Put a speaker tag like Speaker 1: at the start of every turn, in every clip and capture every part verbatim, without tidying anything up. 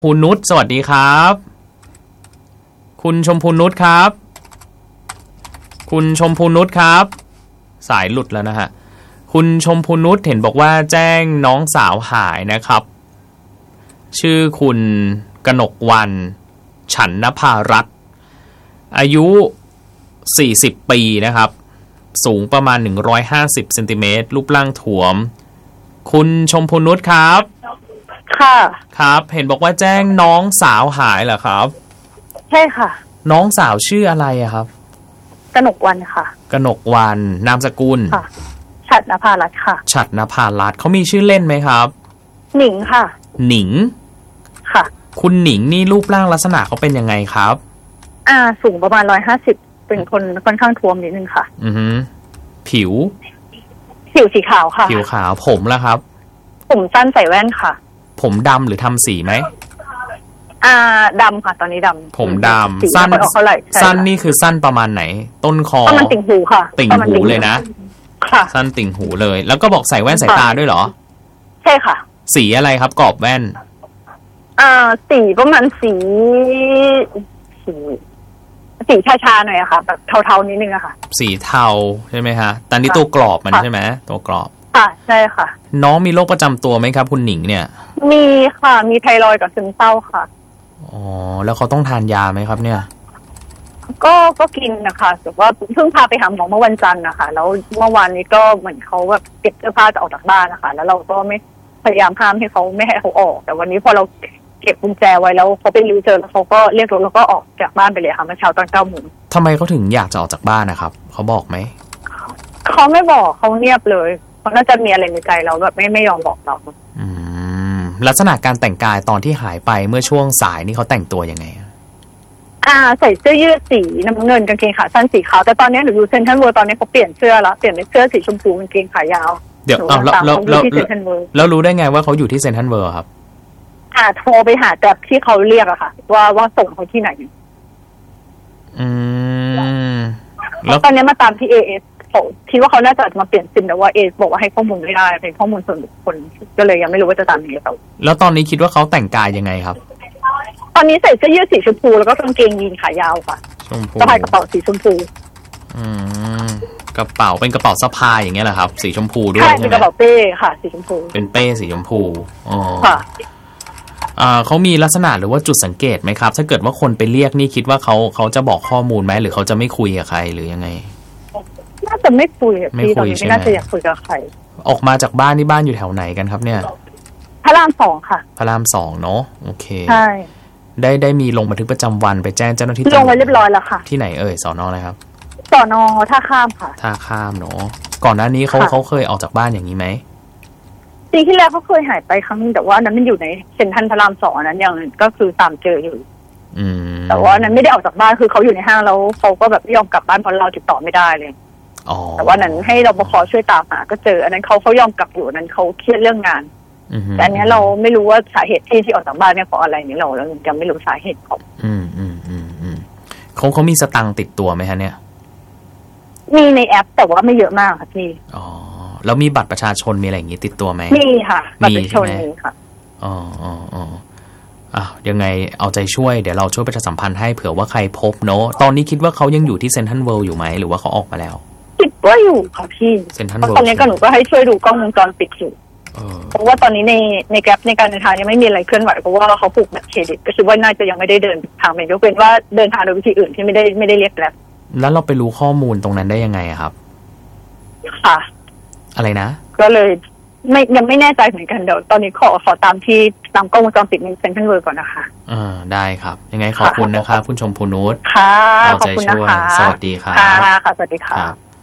Speaker 1: คุณนุชสวัสดีครับคุณชมพูนุชครับคุณชมพูนุชครับสายหลุดแล้วนะฮะคุณชมพูนุชเห็นบอกว่าแจ้งน้องสาวหายนะครับชื่อคุณกนกวรรณฉันนภารัตน์อายุสี่สิบปีนะครับสูงประมาณหนึ่งร้อยห้าสิบเซนติเมตรรูปร่างถวมคุณชมพูนุชครับ
Speaker 2: ค่ะ
Speaker 1: ครับเห็นบอกว่าแจ้งน้องสาวหายเหรอครับ
Speaker 2: ใช่ค่ะ
Speaker 1: น้องสาวชื่ออะไรอะครับ
Speaker 2: กนกวรรณค่ะ
Speaker 1: กนกวรรณนามสกุล
Speaker 2: ค่ะฉัตรนภารัตน์ค่ะ
Speaker 1: ฉัตรนภารัตน์เขามีชื่อเล่นไหมครับ
Speaker 2: หนิงค่ะ
Speaker 1: หนิง
Speaker 2: ค่ะ
Speaker 1: คุณหนิงนี่รูปร่างลักษณะเขาเป็นยังไงครับ
Speaker 2: อ่าสูงประมาณร้อยห้าสิบเป็นคนค่อนข้างท้วมนิดนึงค่ะ
Speaker 1: อือฮึผิว
Speaker 2: ผิวสีขาวค่ะ
Speaker 1: ผิวขาวผมล่ะครับ
Speaker 2: ผมสั้นใส่แว่นค่ะ
Speaker 1: ผมดำหรือทำสีไหม
Speaker 2: อ่าดำค่ะตอนนี้ดำ
Speaker 1: ผมดำสั้นสั้นนี่คือสั้นประมาณไหนต้นคอ
Speaker 2: ประมาณติ่งหูค่ะ
Speaker 1: ติ่งหูเลยนะ
Speaker 2: ค่ะ
Speaker 1: สั้นติ่งหูเลยแล้วก็บอกใส่แว่นสายตาด้วยเหรอ
Speaker 2: ใช่ค่ะ
Speaker 1: สีอะไรครับกรอบแว่น
Speaker 2: อ่าสีประมาณสีสีสีชาๆหน่อยอะค่ะแบบเทาๆนิดนึงอะค่ะ
Speaker 1: สีเทาใช่ไหมฮะแต่นี่ตัวกรอบมันใช่ไหมตัวกรอบ
Speaker 2: ค่ะใช่ค่ะ
Speaker 1: น้องมีโรคประจำตัวไหมครับคุณหนิงเนี่ย
Speaker 2: มีค่ะมีไทรอยด์กับซึมเศร้าค่ะ
Speaker 1: อ๋อแล้วเขาต้องทานยาไหมครับเนี่ย
Speaker 2: ก็ก็กินนะคะแต่ว่าเพิ่งพาไปหาหมอเมื่อวันจันทร์นะคะแล้วเมื่อวานนี้ก็เหมือนเขาแบบเก็บเสื้อผ้าจะออกจากบ้านนะคะแล้วเราก็ไม่พยายามห้ามให้เขาไม่ให้เขาออกแต่วันนี้พอเราเก็บกุญแจไว้แล้วเขาไปรื้อเจอแล้วเขาก็เรียกรถแล้วก็ออกจากบ้านไปเลยค่ะเมื่อเช้าตอนเก้าโมง
Speaker 1: ทำไมเขาถึงอยากจะออกจากบ้านนะครับเขาบอกไหม
Speaker 2: เขาไม่บอกเขาเงียบเลยเขาน่าจะมีอะไรในใจเราแบบไม่ไม่ยอมบอกเรา
Speaker 1: อืมลักษณะการแต่งกายตอนที่หายไปเมื่อช่วงสายนี่เขาแต่งตัวยังไง
Speaker 2: อ่าใส่เสื้อยืดสีน้ำเงินกางเกงขาสั้นสีขาวแต่ตอนนี้หนูอยู่เซ็นทรัลเวิลด์ตอนนี้เขาเปลี่ยนเสื้อแล้วเปลี่ยนเป็นเสื้อสีชมพูกางเกงขายาว
Speaker 1: เดี๋ยวเอาแล้วแล้วแล้วแล้วรู้ได้ไงว่าเขาอยู่ที่เซ็นทรัลเวิลด์ครับ
Speaker 2: อ่าโทรไปหาแกร็บที่เขาเรียกอะค่ะว่าว่าส่งเขาที่ไหน
Speaker 1: อืม
Speaker 2: แล้วตอนนี้มาตามที่ เอ เอส เขาคิดว่าเขาน่าจะมาเปลี่ยนซิมแต่ว่าเอบอกว่าให้ข้อมูลไม่ได้เป็นข้อมูลส่วนบุคคลก็เลยยังไม่รู้ว่าจะตามยังไงต่อ
Speaker 1: แล้วตอนนี้คิดว่าเขาแต่งกายยังไงครับ
Speaker 2: ตอนนี้ใส่เสื้อยืดสีชมพูแล้วก็กางเกงยีนขายาวค่ะ
Speaker 1: ชมพู
Speaker 2: สะพายกระเป๋าสีชมพู
Speaker 1: อืมกระเป๋าเป็นกระเป๋าสะพายอย่างเงี้ยเหรอครับสีชมพูด้วยใช่ไหม
Speaker 2: เป็นกระเป๋าเป้ค่ะสีชมพู
Speaker 1: เป็นเป้สีชมพูอ๋อ
Speaker 2: ค่ะ
Speaker 1: อ่าเขามีลักษณะหรือว่าจุดสังเกตไหมครับถ้าเกิดว่าคนไปเรียกนี่คิดว่าเขาเขาจะบอกข้อมูลไหมหรือเขาจะไม่คุยกับใครหรือยังไง
Speaker 2: น่าจะไม่คุยพี่ตอนนี้ไม่น่าจะอยากคุยกับใคร
Speaker 1: ออกมาจากบ้านที่บ้านอยู่แถวไหนกันครับเนี่ย
Speaker 2: พระรามสองค่ะ
Speaker 1: พระรามสองเนาะโอเค
Speaker 2: ใช่
Speaker 1: ได้ได้มีลงบันทึกประจำวันไปแจ้งเจ้าหน้าที่
Speaker 2: ลงไว้เรียบร้อยแล้วค่ะ
Speaker 1: ที่ไหนเอ่ยสอนออะไรครับ
Speaker 2: สอนอท่าข้ามค่ะ
Speaker 1: ท่าข้ามเนาะก่อนหน้านี้เขาเขาเคยออกจากบ้านอย่างนี้ไหม
Speaker 2: ปีที่แล้วเขาเคยหายไปครั้งนึงแต่ว่านั้นมันอยู่ในเซ็นทรัลพระรามสองนั้นอย่างก็คือตามเจออยู่แต่ว่านั้นไม่ได้ออกจากบ้านคือเขาอยู่ในห้างแล้วเขาก็แบบไม่ยอมกลับบ้านเพราะเราติดต่อไม่ได้เลยแต่ว่านั้นให้เราบขช่วยตามหาก็เจออันนั้นเขาเขายอมกลับอยู่นั้นเขาเครียดเรื่องงานแต่อันนี้เราไม่รู้ว่าสาเหตุที่ที่ออกจากบ้านเนี่ยเพราะอะไรนี่เราเรายังไม่รู้สาเหตุของ
Speaker 1: อืมอืมอืมอืมเขาเขามีสตังค์ติดตัวไหมฮะเนี่ย
Speaker 2: มีในแอปแต่ว่าไม่เยอะมากค่ะพี่
Speaker 1: อ๋อแล้วมีบัตรประชาชนมีอะไรอย่างงี้ติดตัวไหม
Speaker 2: มีค่ะบัตรประชาชนมีค่ะ
Speaker 1: อ๋ออ๋ออ๋ออ่ะยังไงเอาใจช่วยเดี๋ยวเราช่วยประชาสัมพันธ์ให้เผื่อว่าใครพบเนอะตอนนี้คิดว่าเขายังอยู่ที่เซ็นทรัลเวิลด์อยู่ไหมหรือว่าเขาออกมาแล้ว
Speaker 2: คิดว่าอยู่ค่ะพี่
Speaker 1: เซ็นทรัลเวิลด์
Speaker 2: ตอนนี้ก็หนูก็ให้ช่วยดูกล้องวงจรปิดอยู่เพราะว่าตอนนี้ในในแกร็บในการเดินทางยังไม่มีอะไรเคลื่อนไหวเพราะว่าเขาผูกบัตรเครดิตก็คิดว่าน่าจะยังไม่ได้เดินทางไปยกเว้นว่าเดินทางโดยวิธีอื่นที่ไม่ได้ไม่ได้เรียกแกร็บ
Speaker 1: แล้วเราไปรู้ข้อมูลตรงนั้นได้ยังไงครับ
Speaker 2: ค่ะ
Speaker 1: อะไรนะ
Speaker 2: ก็เลยไม่ยังไม่แน่ใจเหมือนกันเดี๋ยวตอนนี้ขอขอตามที่ตามกล้องวงจรปิดในเซ็นทรัลเวิลด์ก่อนนะคะ
Speaker 1: อ่าได้ครับยังไงขอบคุณนะครับคุณชมพูนุช
Speaker 2: ค่ะขอบคุณนะคะ
Speaker 1: สวัสดีครับ
Speaker 2: ค่ะค่ะสวัสดีค่ะ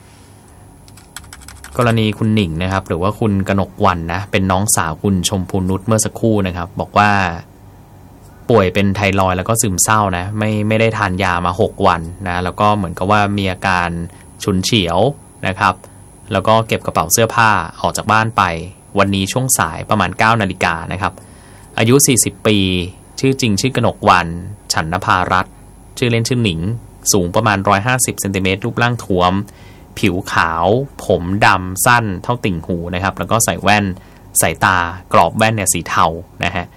Speaker 1: กรณีคุณหนิงนะครับหรือว่าคุณกนกวรรณนะเป็นน้องสาวคุณชมพูนุชเมื่อสักครู่นะครับบอกว่าป่วยเป็นไทรอยด์แล้วก็ซึมเศร้านะไม่ไม่ได้ทานยามาหกวันนะแล้วก็เหมือนกับว่ามีอาการฉุนเฉียวนะครับแล้วก็เก็บกระเป๋าเสื้อผ้าออกจากบ้านไปวันนี้ช่วงสายประมาณเก้านาฬิกานะครับอายุสี่สิบปีชื่อจริงชื่อกนกวรรณฉันนภารัตน์ชื่อเล่นชื่อหนิงสูงประมาณหนึ่งร้อยห้าสิบเซนติเมตรรูปร่างท้วมผิวขาวผมดำสั้นเท่าติ่งหูนะครับแล้วก็ใส่แว่นสายตากรอบแว่นเนี่ยสีเทานะฮะ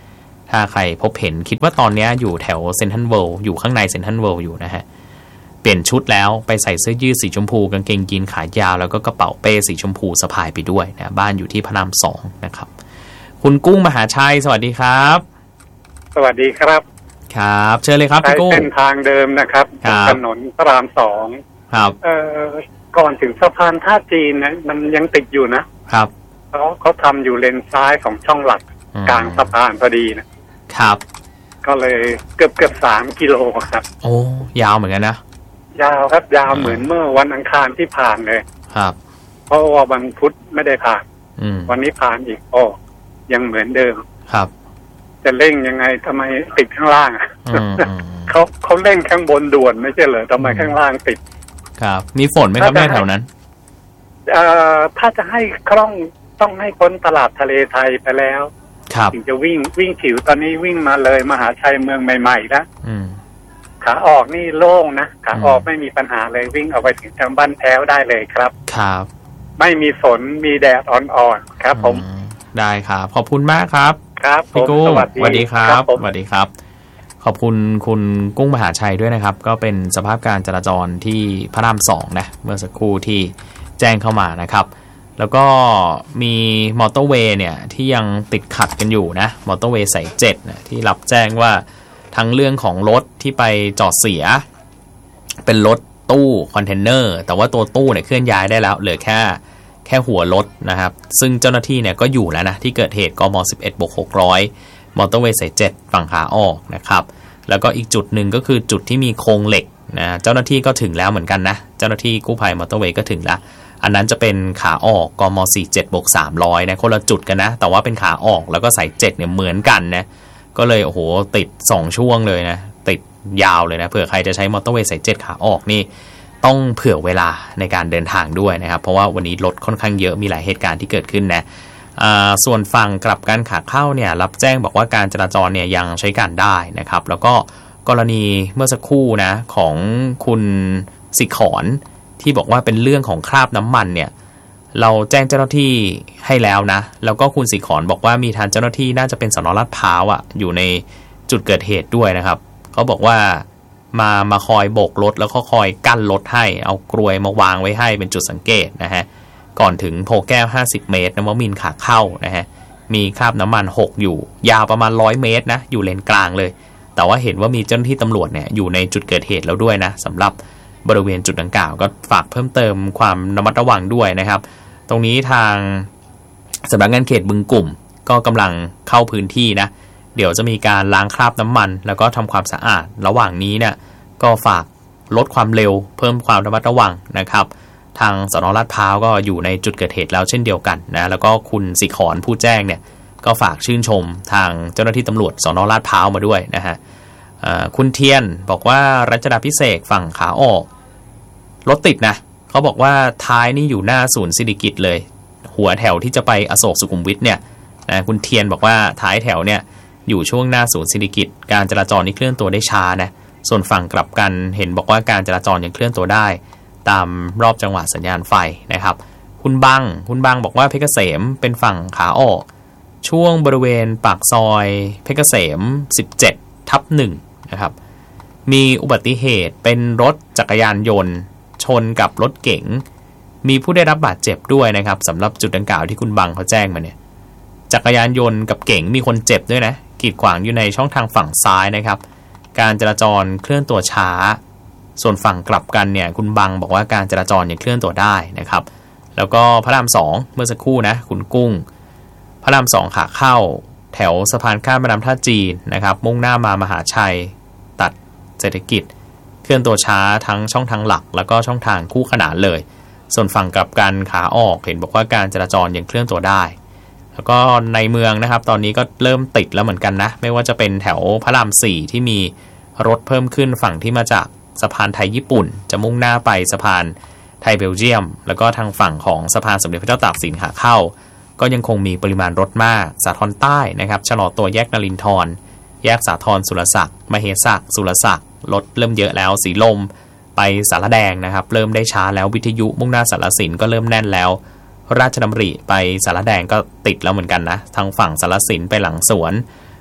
Speaker 1: ถ้าใครพบเห็นคิดว่าตอนนี้อยู่แถวเซ็นทรัลเวิลด์อยู่ข้างในเซ็นทรัลเวิลด์อยู่นะฮะเปลี่ยนชุดแล้วไปใส่เสื้อยืดสีชมพูกางเกงยีนขายาวแล้วก็กระเป๋าเป้สีชมพูสะพายไปด้วยนะบ้านอยู่ที่พระรามสองนะครับคุณกุ้งมหาชัยสวัสดีครับ
Speaker 3: สวัสดีครับ
Speaker 1: ครับเชิญเลยครับพี่กุ้ง
Speaker 3: ใช้เส้นทางเดิมนะครับถนนพระรามสอง
Speaker 1: ครับ
Speaker 3: เอ่อก่อนถึงสะพานท่าจีนนะมันยังติดอยู่นะครับเขาเขาทำอยู่เลนซ้ายของช่องหลักกลางสะพานพอดีนะครับก็เลยเกือบเกือบสามกิโลครับ
Speaker 1: โอ้ยาวเหมือนกันนะ
Speaker 3: ยาวครับยาวเหมือนเมื่อวันอังคารที่ผ่านเลย
Speaker 1: ครับ
Speaker 3: เพราะว่าวันพุธไม่ได้ผ่าน
Speaker 1: วั
Speaker 3: นนี้ผ่านอีกโอ้ยังเหมือนเดิม
Speaker 1: ครับ
Speaker 3: จะเร่งยังไงทำไมติดข้างล่างอ่ะเขาเขาเร่งข้างบนด่วนไม่ใช่เหรอทำไมข้างล่างติด
Speaker 1: ครับมีฝนไหมครับแถวนั้น
Speaker 3: เอ่อถ้าจะให้คล่องต้องให้พ้นตลาดทะเลไทยไปแล้วถึงจะวิ่งวิ่งฉิวตอนนี้วิ่งมาเลยมหาชัยเมืองใหม่ๆแล้วขาออกนี่โล่งนะขาออกไม่มีปัญหาเลยวิ่งเอาไปถึงทางบ้านแพ้วได้เลยครับ
Speaker 1: ครับ
Speaker 3: ไม่มีฝนมีแดดอ่อนๆครับผม
Speaker 1: ได้ครับขอบคุณมากครับ
Speaker 3: ครับ
Speaker 1: พี่กุ้งสวัสดีครับสวัสดีครับขอบคุณคุณกุ้งมหาชัยด้วยนะครับก็เป็นสภาพการจราจรที่พระรามสองนะเมื่อสักครู่ที่แจ้งเข้ามานะครับแล้วก็มีมอเตอร์เวย์เนี่ยที่ยังติดขัดกันอยู่นะมอเตอร์เวย์สายเจ็ดนะที่รับแจ้งว่าทั้งเรื่องของรถที่ไปจอดเสียเป็นรถตู้คอนเทนเนอร์แต่ว่าตัวตู้เนี่ยเคลื่อนย้ายได้แล้วเหลือแค่แค่หัวรถนะครับซึ่งเจ้าหน้าที่เนี่ยก็อยู่แล้วนะที่เกิดเหตุกมสิบเอ็ดบวกหกร้อยมอเตอร์เวย์สายเจ็ดฝั่งขาออกนะครับแล้วก็อีกจุดหนึ่งก็คือจุดที่มีโครงเหล็กนะเจ้าหน้าที่ก็ถึงแล้วเหมือนกันนะเจ้าหน้าที่กู้ภัยมอเตอร์เวย์ก็ถึงแล้วอันนั้นจะเป็นขาออกกมสี่สิบเจ็ดบวกสามร้อยนะคนละจุดกันนะแต่ว่าเป็นขาออกแล้วก็สายเจ็ดเนี่ยเหมือนกันนะก็เลยโอ้โหติดสองช่วงเลยนะติดยาวเลยนะเผื่อใครจะใช้มอเตอร์เวย์สายเจ็ดขาออกนี่ต้องเผื่อเวลาในการเดินทางด้วยนะครับเพราะว่าวันนี้รถค่อนข้างเยอะมีหลายเหตุการณ์ที่เกิดขึ้นนะส่วนฝั่งกลับกันขาเข้าเนี่ยรับแจ้งบอกว่าการจราจรเนี่ยยังใช้การได้นะครับแล้วก็กรณีเมื่อสักครู่นะของคุณสิขรที่บอกว่าเป็นเรื่องของคราบน้ำมันเนี่ยเราแจ้งเจ้าหน้าที่ให้แล้วนะแล้วก็คุณสิขรบอกว่ามีทางเจ้าหน้าที่น่าจะเป็นสน.ลาดพร้าวอ่ะอยู่ในจุดเกิดเหตุด้วยนะครับเขาบอกว่ามามาคอยโบกรถแล้วก็คอยกั้นรถให้เอากลวยมาวางไว้ให้เป็นจุดสังเกตนะฮะก่อนถึงโพแก้วห้าสิบเมตรนวมินทร์ขาเข้านะฮะมีคราบน้ำมันหกอยู่ยาวประมาณหนึ่งร้อยเมตรนะอยู่เลนกลางเลยแต่ว่าเห็นว่ามีเจ้าหน้าที่ตำรวจเนี่ยอยู่ในจุดเกิดเหตุแล้วด้วยนะสำหรับบริเวณจุดดังกล่าวก็ฝากเพิ่มเติมความระมัดระวังด้วยนะครับตรงนี้ทางสำนักงานเขตบึงกลุ่มก็กำลังเข้าพื้นที่นะเดี๋ยวจะมีการล้างคราบน้ำมันแล้วก็ทำความสะอาดระหว่างนี้เนี่ยก็ฝากลดความเร็วเพิ่มความระมัดระวังนะครับทางสน.ลาดพร้าวก็อยู่ในจุดเกิดเหตุแล้วเช่นเดียวกันนะแล้วก็คุณสิขรผู้แจ้งเนี่ยก็ฝากชื่นชมทางเจ้าหน้าที่ตำรวจสน.ลาดพร้าวมาด้วยนะฮะคุณเทียนบอกว่ารัชดาภิเษกฝั่งขาออกรถติดนะเขาบอกว่าท้ายนี่อยู่หน้าศูนย์สิริกิติ์เลยหัวแถวที่จะไปอโศกสุขุมวิทเนี่ยนะคุณเทียนบอกว่าท้ายแถวเนี่ยอยู่ช่วงหน้าศูนย์สิริกิติ์การจราจรนี่เคลื่อนตัวได้ช้านะส่วนฝั่งกลับกันเห็นบอกว่าการจราจรยังเคลื่อนตัวได้ตามรอบจังหวะสัญญาณไฟนะครับคุณบังคุณบังบอกว่าเพชรเกษมเป็นฝั่งขาออกช่วงบริเวณปากซอยเพชรเกษมสิบเจ็ดทับหนึ่งนะครับมีอุบัติเหตุเป็นรถจักรยานยนต์ชนกับรถเก๋งมีผู้ได้รับบาดเจ็บด้วยนะครับสำหรับจุดดังกล่าวที่คุณบังเขาแจ้งมาเนี่ยจักรยานยนต์กับเก๋งมีคนเจ็บด้วยนะกีดขวางอยู่ในช่องทางฝั่งซ้ายนะครับการจราจรเคลื่อนตัวช้าส่วนฝั่งกลับกันเนี่ยคุณบังบอกว่าการจราจรยังเคลื่อนตัวได้นะครับแล้วก็พระรามสองเมื่อสักครู่นะคุณกุ้งพระรามสองขาเข้าแถวสะพานข้ามแม่น้ำท่าจีนนะครับมุ่งหน้ามามหาชัยตัดเศรษฐกิจเคลื่อนตัวช้าทั้งช่องทางหลักแล้วก็ช่องทางคู่ขนานเลยส่วนฝั่งกลับกันขาออกเห็นบอกว่าการจราจรยังเคลื่อนตัวได้แล้วก็ในเมืองนะครับตอนนี้ก็เริ่มติดแล้วเหมือนกันนะไม่ว่าจะเป็นแถวพระรามสี่ที่มีรถเพิ่มขึ้นฝั่งที่มาจากสะพานไทยญี่ปุ่นจะมุ่งหน้าไปสะพานไทยเบลเยียมแล้วก็ทางฝั่งของสะพานสมเด็จพระเจ้าตากสินขาเข้าก็ยังคงมีปริมาณรถมากสาทรใต้นะครับชะลอตัวแยกนรินทรแยกสาทรสุรศักดิ์มเหศักดิ์สุรศักดิ์รถเริ่มเยอะแล้วสีลมไปสารแดงนะครับเริ่มได้ช้าแล้ววิทยุมุ่งหน้าสารสินก็เริ่มแน่นแล้วราชดำริไปสารแดงก็ติดแล้วเหมือนกันนะทางฝั่งสารสินไปหลังสวน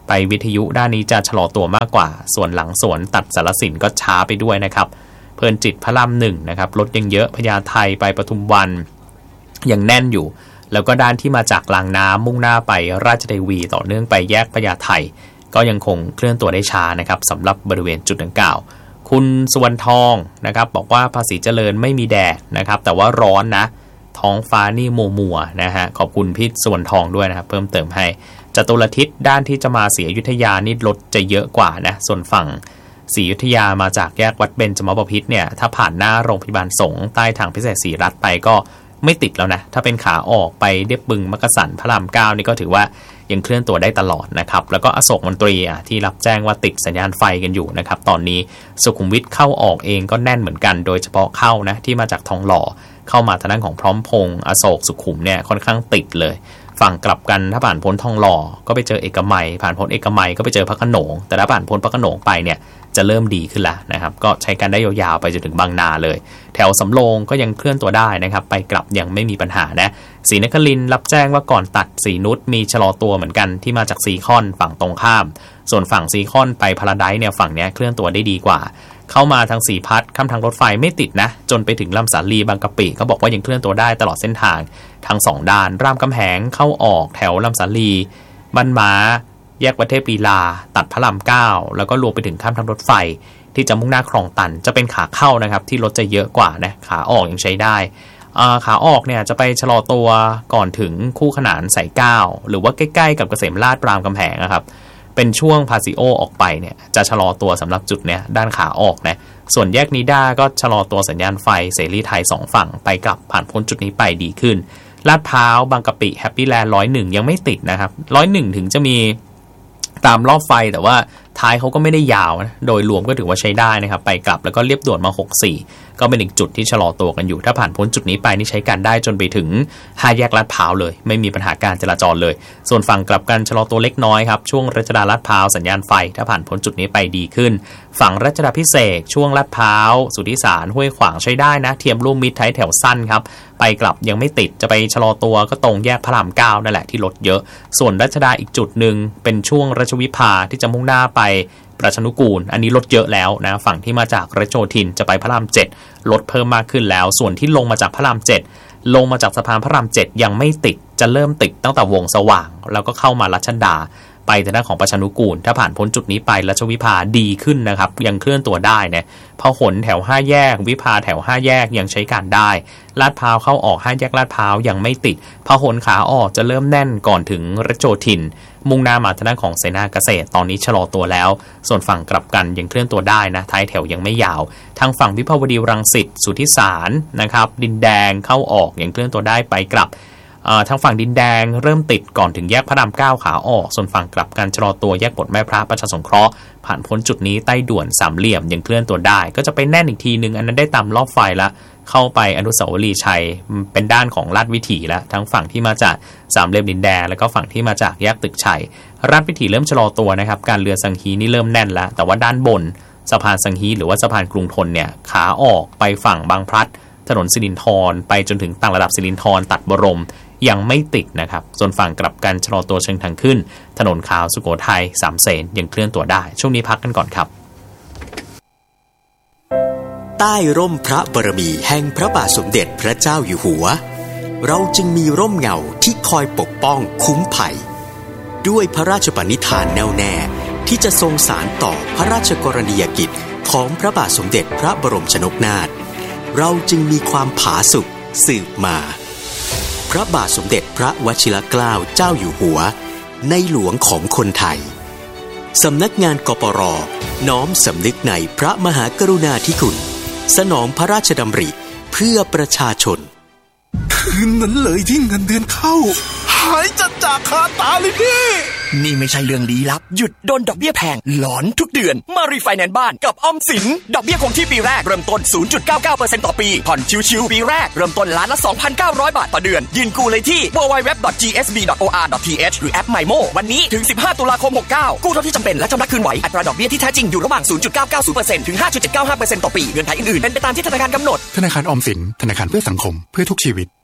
Speaker 1: ไปวิทยุด้านนี้จะชะลอตัวมากกว่าส่วนหลังสวนตัดสารสินก็ช้าไปด้วยนะครับเพลินจิตพระรามหนึ่งนะครับรถยังเยอะพญาไทไปปทุมวันยังแน่นอยู่แล้วก็ด้านที่มาจากรางน้ำมุ่งหน้าไปราชเทวีต่อเนื่องไปแยกพญาไทก็ยังคงเคลื่อนตัวได้ช้านะครับสำหรับบริเวณจุดดังกล่าวคุณสุวรรณทองนะครับบอกว่าภาษีเจริญไม่มีแดดนะครับแต่ว่าร้อนนะท้องฟ้านี่มัวมัวนะฮะขอบคุณพี่สุวรรณทองด้วยนะครับเพิ่มเติมให้จตุรทิศด้านที่จะมาศรีอยุธยานี่รถจะเยอะกว่านะส่วนฝั่งศรีอยุธยามาจากแยกวัดเบญจมบพิตรเนี่ยถ้าผ่านหน้าโรงพยาบาลสงฆ์ใต้ทางพิเศษศรีรัตน์ไปก็ไม่ติดแล้วนะถ้าเป็นขาออกไปเรียบบึงมักกะสันพระรามเก้านี่ก็ถือว่ายังเคลื่อนตัวได้ตลอดนะครับแล้วก็อโศกมนตรีอ่ะที่รับแจ้งว่าติดสัญญาณไฟกันอยู่นะครับตอนนี้สุขุมวิทเข้าออกเองก็แน่นเหมือนกันโดยเฉพาะเข้านะที่มาจากทองหล่อเข้ามาทางด้านของพร้อมพงษ์อโศกสุขุมเนี่ยค่อนข้างติดเลยฝั่งกลับกันถ้าผ่านพ้นทองหล่อก็ไปเจอเอกมัยผ่านพ้นเอกมัยก็ไปเจอพระโขนงแต่ถ้าผ่านพ้นพระโขนงไปเนี่ยจะเริ่มดีขึ้นแล้วนะครับก็ใช้การได้ยาวๆไปจนถึงบางนาเลยแถวสำโรงก็ยังเคลื่อนตัวได้นะครับไปกลับยังไม่มีปัญหานะศรีนครินทร์รับแจ้งว่าก่อนตัดศรีนุชมีชะลอตัวเหมือนกันที่มาจากซีคอนฝั่งตรงข้ามส่วนฝั่งซีคอนไปพาราไดซ์เนี่ยฝั่งนี้เคลื่อนตัวได้ดีกว่าเข้ามาทางสีพัดข้ามทางรถไฟไม่ติดนะจนไปถึงลำสาลีบางกะปิเขาบอกว่ายังเคลื่อนตัวได้ตลอดเส้นทางทั้งสองด้านรามคำแหงเข้าออกแถวลำสาลีบ้านม้าแยกวัดเทพลีลาตัดพระรามเก้าแล้วก็รวมไปถึงข้ามทางรถไฟที่จะมุ่งหน้าคลองตันจะเป็นขาเข้านะครับที่รถจะเยอะกว่านะขาออกยังใช้ได้ขาออกเนี่ยจะไปชะลอตัวก่อนถึงคู่ขนานสายเก้าหรือว่าใกล้ๆกับเกษมราษฎร์รามคำแหงนะครับเป็นช่วงพาซิโอออกไปเนี่ยจะชะลอตัวสำหรับจุดเนี้ยด้านขาออกนะส่วนแยกนิด้าก็ชะลอตัวสัญญาณไฟเสรีไทยสองฝั่งไปกลับผ่านพ้นจุดนี้ไปดีขึ้นลาดพร้าวบางกะปิแฮปปี้แลนด์ร้อยหนึ่งยังไม่ติดนะครับร้อยหนึ่งถึงจะมีตามรอบไฟแต่ว่าท้ายเขาก็ไม่ได้ยาวนะโดยรวมก็ถือว่าใช้ได้นะครับไปกลับแล้วก็เรียบด่วนมาหกสิบสี่ก็เป็นอีกจุดที่ชะลอตัวกันอยู่ถ้าผ่านพ้นจุดนี้ไปนี่ใช้การได้จนไปถึงห้าแยกลาดพร้าวเลยไม่มีปัญหาการจราจรเลยส่วนฝั่งกลับกันชะลอตัวเล็กน้อยครับช่วงรัชดาลาดพร้าวสัญญาณไฟถ้าผ่านพ้นจุดนี้ไปดีขึ้นฝั่งรัชดาพิเศษช่วงลาดพร้าวสุทธิสารห้วยขวางใช้ได้นะเทียมร่วมมิตรท้ายแถวสั้นครับไปกลับยังไม่ติดจะไปชะลอตัวก็ตรงแยกพระรามเก้านั่นแหละที่รถเยอะส่วนรัชดาอีกจุดหนึ่งเป็นช่วงราชวิภาที่จะมุ่งหน้าไปประชานุกูลอันนี้ลดเยอะแล้วนะฝั่งที่มาจากรัชโยธินจะไปพระรามเจ็ดลดเพิ่มมากขึ้นแล้วส่วนที่ลงมาจากพระรามเจ็ดลงมาจากสะพานพระรามเจ็ดยังไม่ติดจะเริ่มติดตั้งแต่วงสว่างแล้วก็เข้ามารัชดาไปทางด้านของประชานุกูลถ้าผ่านพ้นจุดนี้ไปรัชวิภาดีขึ้นนะครับยังเคลื่อนตัวได้นะพหลแถวห้าแยกวิภาแถวห้าแยกยังใช้การได้ลาดพร้าวเข้าออกห้าแยกลาดพร้าวยังไม่ติดพหลขาออกจะเริ่มแน่นก่อนถึงรัชโยธินมุ่งหน้ามาทางด้านของเสนาเกษตรตอนนี้ชะลอตัวแล้วส่วนฝั่งกลับกันยังเคลื่อนตัวได้นะท้ายแถวยังไม่ยาวทางฝั่งวิภาวดีรังสิตสุทธิสารนะครับดินแดงเข้าออกยังเคลื่อนตัวได้ไปกลับทางฝั่งดินแดงเริ่มติดก่อนถึงแยกพระรามเก้าขาออกส่วนฝั่งกลับกันชะลอตัวแยกบทแม่พระประชาสงเคราะห์ผ่านพ้นจุดนี้ใต้ด่วนสามเหลี่ยมยังเคลื่อนตัวได้ก็จะไปแน่นอีกทีนึงอันนั้นได้ตามรอบไฟละเข้าไปอนุสาวรีย์ชัยเป็นด้านของลาดวิถีแล้วทั้งฝั่งที่มาจากสามเหลี่ยมดินแดงแล้วก็ฝั่งที่มาจากแยกตึกชัยลาดวิถีเริ่มชะลอตัวนะครับการเรือสังฮีนี่เริ่มแน่นแล้วแต่ว่าด้านบนสะพานสังฮีหรือว่าสะพานกรุงธนเนี่ยขาออกไปฝั่งบางพลัดถนนสิรินธรไปจนถึงต่างระดับสิรินธรตัดบรมยังไม่ติดนะครับส่วนฝั่งกลับกันชะลอตัวเชิงทางขึ้นถนนขาวสุโขทัยสามเสนยังเคลื่อนตัวได้ช่วงนี้พักกันก่อนครับ
Speaker 4: ใต้ร่มพระบารมีแห่งพระบาทสมเด็จพระเจ้าอยู่หัวเราจึงมีร่มเงาที่คอยปกป้องคุ้มภัยด้วยพระราชปณิธานแน่วแน่ที่จะทรงสานต่อพระราชกรณียกิจของพระบาทสมเด็จพระบรมชนกนาถเราจึงมีความผาสุกสืบมาพระบาทสมเด็จพระวชิรเกล้าเจ้าอยู่หัวในหลวงของคนไทยสำนักงานกปร.น้อมสำนึกในพระมหากรุณาธิคุณสนองพระราชดำริเพื่อประชาชน
Speaker 5: คืนนั้นเลยที่เงินเดือนเข้าหายจัดจากคาตาเลยพี่นี่ไม่ใช่เรื่องลี้ลับหยุดโดนดอกเบี้ยแพงหลอนทุกเดือนมารีไฟแนนซ์บ้านกับออมสินดอกเบี้ยคงที่ปีแรกเริ่มต้น ศูนย์จุดเก้าเก้าเปอร์เซ็นต์ ต่อปีผ่อนชิวๆปีแรกเริ่มต้นล้านละ สองพันเก้าร้อย บาทต่อเดือนยื่นกู้เลยที่ ดับเบิลยู ดับเบิลยู ดับเบิลยู ดอท จี เอส บี ดอท โอ อาร์ ดอท ที เอช หรือแอป ไมโม วันนี้ถึงสิบห้าตุลาคมหกสิบเก้ากู้เท่าที่จำเป็นและชำระคืนไหวอัตราดอกเบี้ยที่แท้จริงอยู่ระหว่าง ศูนย์จุดเก้าเก้าศูนย์เปอร์เซ็นต์ ถึง ห้าจุดเจ็ดเก้าห้าเปอร์เซ็นต์ ต่อปีเงื่อนไขอื่นๆเป็นไปตามที่ธนาคารกำหนด
Speaker 6: ธนาคารออมสินธนาคารเพื่อสังคมเพื่อทุกชีวิต